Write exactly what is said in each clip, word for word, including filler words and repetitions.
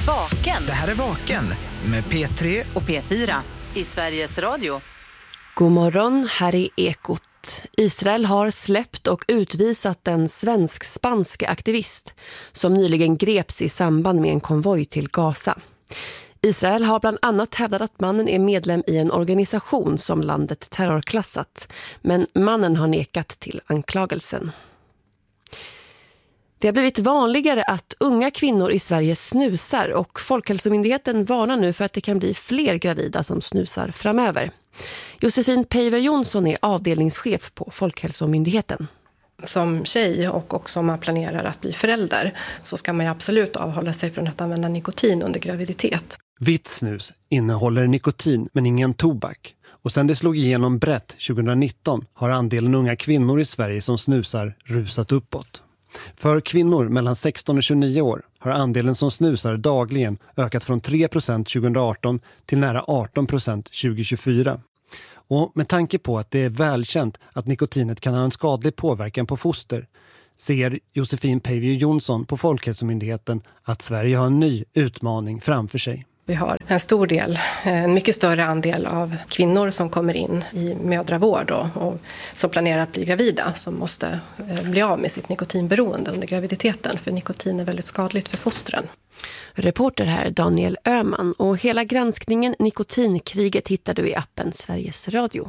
Vaken. Det här är Vaken med P tre och P fyra i Sveriges Radio. God morgon, här är Ekot. Israel har släppt och utvisat den svensk-spanska aktivist som nyligen greps i samband med en konvoj till Gaza. Israel har bland annat hävdat att mannen är medlem i en organisation som landet terrorklassat, men mannen har nekat till anklagelsen. Det har blivit vanligare att unga kvinnor i Sverige snusar och Folkhälsomyndigheten varnar nu för att det kan bli fler gravida som snusar framöver. Josefin Peiver Jonsson är avdelningschef på Folkhälsomyndigheten. Som tjej och också om man planerar att bli förälder så ska man ju absolut avhålla sig från att använda nikotin under graviditet. Vitt snus innehåller nikotin men ingen tobak. Och sen det slog igenom brett tjugonitton har andelen unga kvinnor i Sverige som snusar rusat uppåt. För kvinnor mellan sexton och tjugonio år har andelen som snusar dagligen ökat från tre procent tjugoarton till nära arton procent tjugohundratjugofyra. Och med tanke på att det är välkänt att nikotinet kan ha en skadlig påverkan på foster ser Josefin Peiver Jonsson på Folkhälsomyndigheten att Sverige har en ny utmaning framför sig. Vi har en stor del, en mycket större andel av kvinnor som kommer in i mödravård och, och som planerar att bli gravida som måste eh, bli av med sitt nikotinberoende under graviditeten, för nikotin är väldigt skadligt för fostren. Reporter här Daniel Öhman, och hela granskningen Nikotinkriget hittar du i appen Sveriges Radio.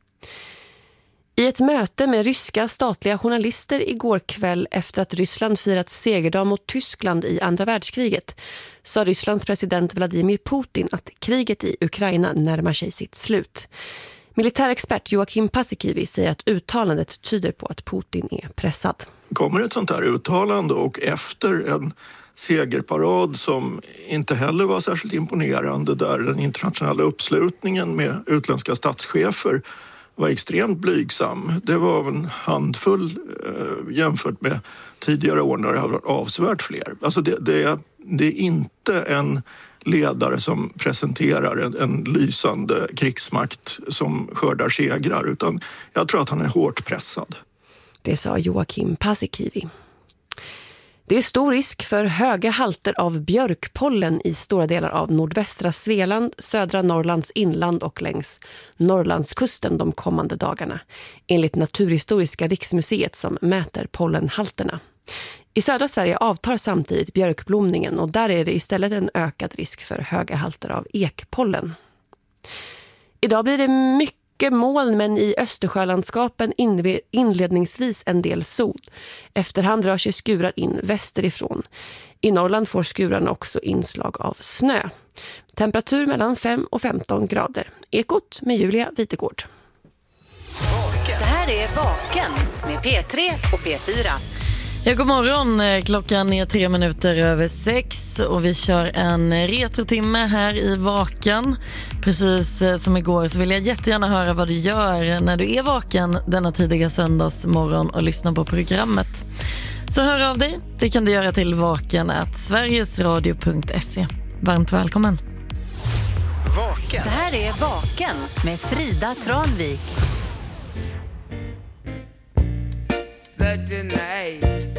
I ett möte med ryska statliga journalister igår kväll efter att Ryssland firat segerdag mot Tyskland i andra världskriget sa Rysslands president Vladimir Putin att kriget i Ukraina närmar sig sitt slut. Militärexpert Joakim Paasikivi säger att uttalandet tyder på att Putin är pressad. Kommer ett sånt här uttalande och efter en segerparad som inte heller var särskilt imponerande, där den internationella uppslutningen med utländska statschefer var extremt blygsam. Det var en handfull eh, jämfört med tidigare år när det har varit avsevärt fler. Alltså det, det, det är inte en ledare som presenterar en, en lysande krigsmakt som skördar segrar, utan jag tror att han är hårt pressad. Det sa Joakim Paasikivi. Det är stor risk för höga halter av björkpollen i stora delar av nordvästra Svealand, södra Norrlands inland och längs Norrlandskusten de kommande dagarna, enligt Naturhistoriska riksmuseet som mäter pollenhalterna. I södra Sverige avtar samtidigt björkblomningen och där är det istället en ökad risk för höga halter av ekpollen. Idag blir det mycket moln, men i Östersjölandskapen inledningsvis en del sol. Efterhand rör sig skurar in västerifrån. I Norrland får skurarna också inslag av snö. Temperatur mellan fem och femton grader. Ekot med Julia Witegård. Det här är Vaken med P tre och P fyra. Ja, god morgon. Klockan är tre minuter över sex och vi kör en retrotimme här i Vaken. Precis som igår så vill jag jättegärna höra vad du gör när du är vaken denna tidiga söndagsmorgon och lyssnar på programmet. Så hör av dig. Det kan du göra till vaken at sverigesradio punkt se. Varmt välkommen. Vaken. Det här är Vaken med Frida Tranvik. Such a night.